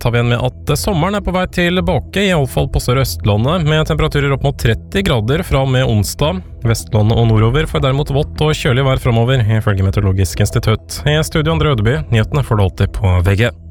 tar vi igjen med at sommeren på vei tilbake, I alle fall på Sør-Østlandet, med temperaturer opp mot 30 grader fra og med onsdag. Vestlandet og nordover får derimot vått og kjølig vær fremover, ifølge Meteorologisk institutt. I studio Andre Ødeby, nyhetene får du alltid på VG.